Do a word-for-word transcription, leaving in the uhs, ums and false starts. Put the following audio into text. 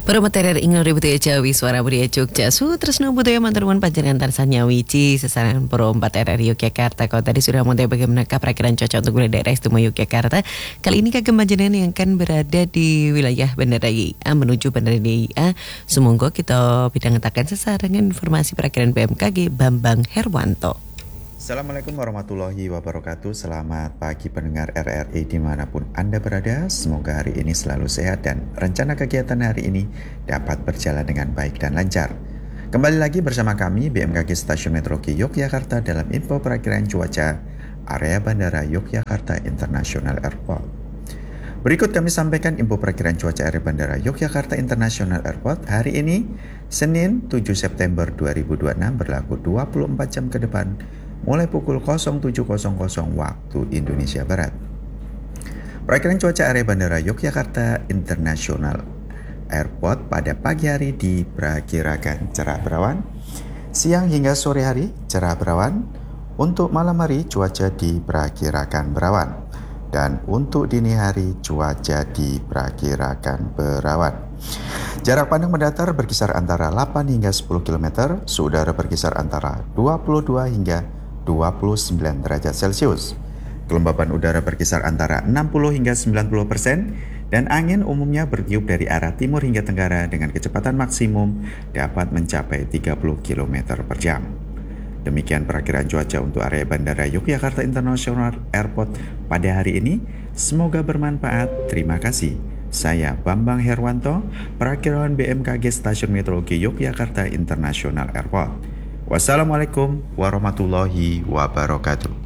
Para materer ingin ribut ya Jawi suara budaya Jogja su terus nubu ya mantarwan panjenengan tansanya wici sesaran pro empat R R Yogyakarta. Kalau tadi sudah mau bagaimana perakhiran cuaca untuk wilayah daerah istimewa Yogyakarta. Kali ini kagem panjenengan yang akan berada di wilayah Bandara Y I A menuju Bandara Y I A. Semoga kita bidang ngetakan sesarangan informasi perakhiran B M K G Bambang Herwanto. Assalamualaikum warahmatullahi wabarakatuh. Selamat pagi pendengar R R I dimanapun Anda berada. Semoga hari ini selalu sehat dan rencana kegiatan hari ini dapat berjalan dengan baik dan lancar. Kembali lagi bersama kami B M K G Stasiun Metro G Yogyakarta dalam info perakhiran cuaca area Bandara Yogyakarta International Airport. Berikut kami sampaikan info perakhiran cuaca area Bandara Yogyakarta International Airport hari ini Senin tujuh September dua ribu dua puluh enam berlaku dua puluh empat jam ke depan mulai pukul nol tujuh nol nol waktu Indonesia Barat. Perakhiran cuaca area Bandara Yogyakarta International Airport pada pagi hari diperkirakan cerah berawan, siang hingga sore hari cerah berawan, untuk malam hari cuaca diperkirakan berawan, dan untuk dini hari cuaca diperkirakan berawan. Jarak pandang mendatar berkisar antara delapan hingga sepuluh kilometer, suhu udara berkisar antara dua puluh dua hingga dua puluh sembilan derajat Celcius. Kelembapan udara berkisar antara enam puluh hingga sembilan puluh persen dan angin umumnya bertiup dari arah timur hingga tenggara dengan kecepatan maksimum dapat mencapai tiga puluh kilometer per jam. Demikian perakhiran cuaca untuk area Bandara Yogyakarta International Airport pada hari ini. Semoga bermanfaat. Terima kasih. Saya Bambang Herwanto, perakhiran B M K G Stasiun Metro G Yogyakarta International Airport. Wassalamualaikum warahmatullahi wabarakatuh.